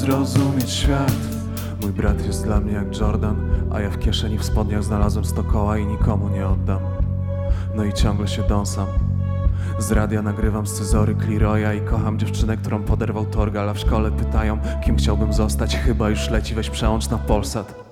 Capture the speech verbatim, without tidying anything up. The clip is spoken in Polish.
zrozumieć świat. Mój brat jest dla mnie jak Jordan, a ja w kieszeni w spodniach znalazłem sto koła i nikomu nie oddam. No i ciągle się dąsam. Z radia nagrywam scyzory Cleroya i kocham dziewczynę, którą poderwał Torgal, a w szkole pytają, kim chciałbym zostać. Chyba już leci, weź przełącz na Polsat.